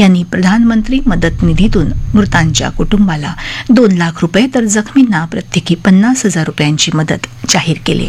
यांनी प्रधानमंत्री मदत निधीतून मृतांच्या कुटुंबाला 2 लाख रुपये तर जखमींना प्रत्येकी 50,000 रुपयांची मदत जाहीर केली.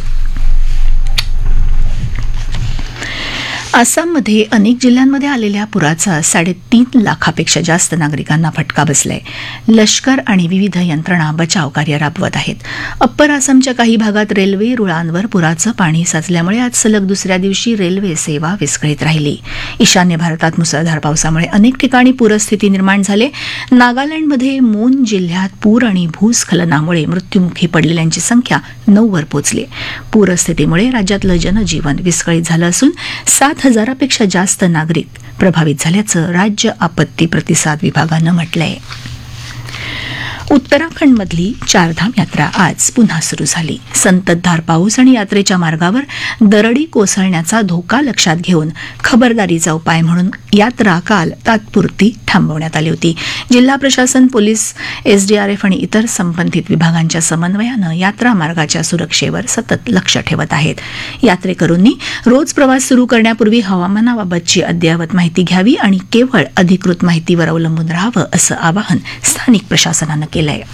आसाममध्ये अनेक जिल्ह्यांमध्ये आलेल्या पुराचा 3.5 लाखापेक्षा जास्त नागरिकांना फटका बसलाय. लष्कर आणि विविध यंत्रणा बचाव कार्य राबवत आहेत. अप्पर आसामच्या काही भागात रेल्वे रुळांवर पुराचं पाणी साचल्यामुळे आज सलग दुसऱ्या दिवशी रेल्वे सेवा विस्कळीत राहिली. ईशान्य भारतात मुसळधार पावसामुळे अनेक ठिकाणी पूरस्थिती निर्माण झाली. नागालँडमध्ये मून जिल्ह्यात पूर आणि भूस्खलनामुळे मृत्युमुखी पडलेल्यांची संख्या 9 वर पोहोचली. पूरस्थितीमुळे राज्यातलं जनजीवन विस्कळीत झालं असून 7,000पेक्षा जास्त नागरिक प्रभावित झाल्याचं राज्य आपत्ती प्रतिसाद विभागानं म्हटलंय. उत्तराखंडमधली चारधाम यात्रा आज पुन्हा सुरू झाली. संततधार पाऊस आणि यात्रेच्या मार्गावर दरडी कोसळण्याचा धोका लक्षात घेऊन खबरदारीचा उपाय म्हणून यात्रा काल तात्पुरती थांबवण्यात आली होती. जिल्हा प्रशासन, पोलीस, एसडीआरएफ आणि इतर संबंधित विभागांच्या समन्वयानं यात्रा मार्गाच्या सुरक्षेवर सतत लक्ष ठेवत आहेत. यात्रेकरूंनी रोज प्रवास सुरू करण्यापूर्वी हवामानाबाबतची अद्ययावत माहिती घ्यावी आणि केवळ अधिकृत माहितीवर अवलंबून राहावं असं आवाहन स्थानिक प्रशासनानं केलं आहे.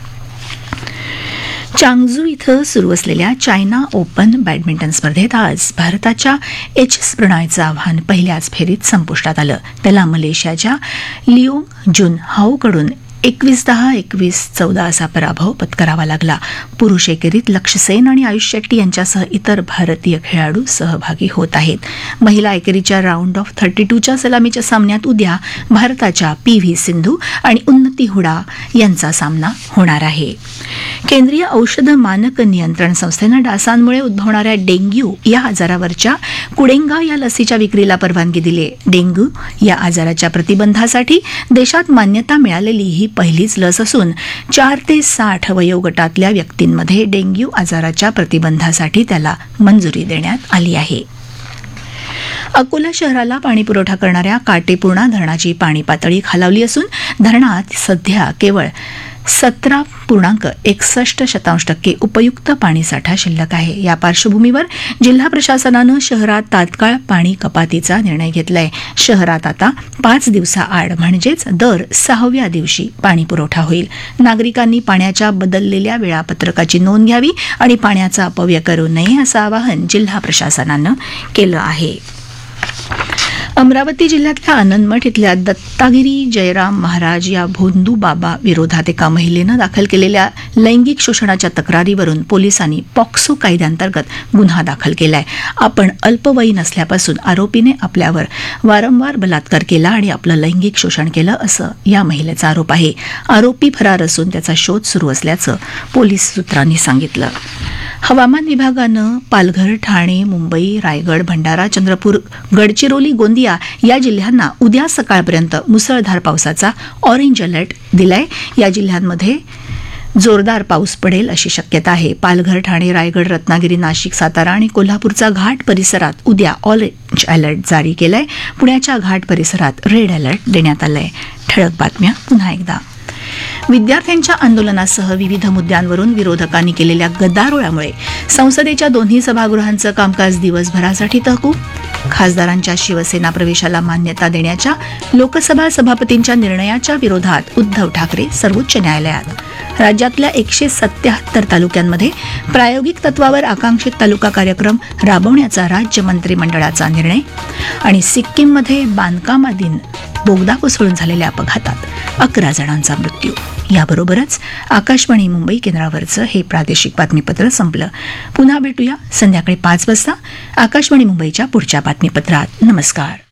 चांगझू इथं सुरू असलेल्या चायना ओपन बॅडमिंटन स्पर्धेत आज भारताच्या एच.एस. प्रणॉयचं आव्हान पहिल्याच फेरीत संपुष्टात आलं. त्याला मलेशियाच्या लिओंग जुन हाओकडून 21-10, 21-14 असा पराभव पत्करावा लागला. पुरुष एकेरीत लक्ष्य सेन आणि आयुष शेट्टी यांच्यासह इतर भारतीय खेळाडू सहभागी होत आहेत. महिला एकेरीच्या राऊंड ऑफ 32च्या सलामीच्या सामन्यात उद्या भारताच्या पी.व्ही. सिंधू आणि उन्नती हुडा यांचा सामना होणार आहे. केंद्रीय औषध मानक नियंत्रण संस्थेनं डासांमुळे उद्भवणाऱ्या डेंग्यू या आजारावरच्या कुडेंगा या लसीच्या विक्रीला परवानगी दिली आहे. डेंग्यू या आजाराच्या प्रतिबंधासाठी देशात मान्यता मिळालेली ही पहिलीच लस असून 4 ते 60 वयोगटातल्या व्यक्तींमध्ये डेंग्यू आजाराच्या प्रतिबंधासाठी त्याला मंजुरी देण्यात आली आहे. अकोला शहराला पाणीपुरवठा करणाऱ्या काटेपूर्णा धरणाची पाणी पातळी खालावली असून धरणात सध्या केवळ 17.61% उपयुक्त पाणीसाठा शिल्लक आहे. या पार्श्वभूमीवर जिल्हा प्रशासनानं शहरात तात्काळ पाणी कपातीचा निर्णय घेतलाय. शहरात आता 5 दिवसाआड म्हणजेच दर 6व्या दिवशी पाणी पुरवठा होईल. नागरिकांनी पाण्याच्या बदललेल्या वेळापत्रकाची नोंद घ्यावी आणि पाण्याचा अपव्यय करू नये असं आवाहन जिल्हा प्रशासनानं केलं आहे. अमरावती जिल्ह्यातल्या आनंदमठ इथल्या दत्तागिरी जयराम महाराज या भोंदू बाबा विरोधात एका महिलेनं दाखल केलेल्या लैंगिक शोषणाच्या तक्रारीवरून पोलिसांनी पॉक्सो कायद्याअंतर्गत गुन्हा दाखल केलाय. आपण अल्पवयीन असल्यापासून आरोपीने आपल्यावर वारंवार बलात्कार केला आणि आपलं लैंगिक शोषण केलं असं या महिलेचा आरोप आहे. आरोपी फरार असून त्याचा शोध सुरू असल्याचं पोलीस सूत्रांनी सांगितलं. हवामान विभागानं पालघर, ठाणे, मुंबई, रायगड, भंडारा, चंद्रपूर, गडचिरोली, गोंदिया या जिल्ह्यांना उद्या सकाळपर्यंत मुसळधार पावसाचा ऑरेंज अलर्ट दिलाय. या जिल्ह्यांमध्ये जोरदार पाऊस पडेल अशी शक्यता आहे. पालघर, ठाणे, रायगड, रत्नागिरी, नाशिक, सातारा आणि कोल्हापूरचा घाट परिसरात उद्या ऑरेंज अलर्ट जारी केलाय. पुण्याच्या घाट परिसरात रेड अलर्ट देण्यात आलाय. ठळक बातम्या पुन्हा एकदा. विद्यार्थ्यांच्या आंदोलनासह विविध मुद्द्यांवरून विरोधकांनी केलेल्या गदारोळामुळे संसदेच्या दोन्ही सभागृहांचं कामकाज दिवसभरासाठी तहकूब. खासदारांच्या शिवसेना प्रवेशाला मान्यता देण्याच्या लोकसभा सभापतींच्या निर्णयाच्या विरोधात उद्धव ठाकरे सर्वोच्च न्यायालयात. राज्यातल्या 177 तालुक्यांमध्ये प्रायोगिक तत्वावर आकांक्षित तालुका कार्यक्रम राबवण्याचा राज्य मंत्रिमंडळाचा निर्णय. आणि सिक्कीममध्ये बांधकामाधीन बोगदा कोसळून झालेल्या अपघातात 11 जणांचा मृत्यू. याबरोबरच आकाशवाणी मुंबई केंद्रावरचं हे प्रादेशिक बातमीपत्र संपलं. पुन्हा भेटूया संध्याकाळी 5 वाजता आकाशवाणी मुंबईच्या पुढच्या बातमीपत्रात. नमस्कार.